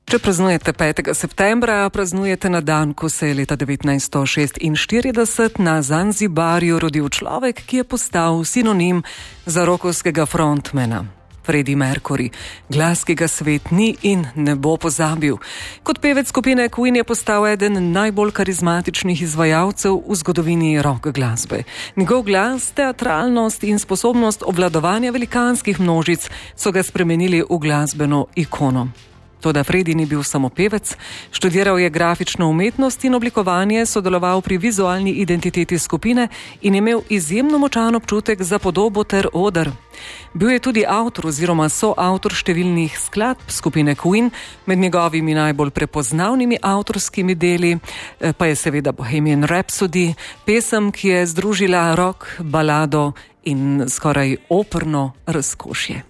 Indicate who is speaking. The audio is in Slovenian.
Speaker 1: Če praznujete 5. septembra, praznujete na dan, ko se je leta 1946 na Zanzibarju rodil človek, ki je postal sinonim za rockovskega frontmana. Freddie Mercury, glas, ki ga svet ni in ne bo pozabil. Kot pevec skupine Queen je postal eden najbolj karizmatičnih izvajalcev v zgodovini rock glasbe. Njegov glas, teatralnost in sposobnost obvladovanja velikanskih množic so ga spremenili v glasbeno ikono. Toda Freddie ni bil samo pevec, študiral je grafično umetnost in oblikovanje, sodeloval pri vizualni identiteti skupine in imel izjemno močan občutek za podobo ter oder. Bil je tudi avtor oziroma soavtor številnih skladb skupine Queen, med njegovimi najbolj prepoznavnimi avtorskimi deli pa je seveda Bohemian Rhapsody, pesem, ki je združila rock, balado in skoraj operno razkošje.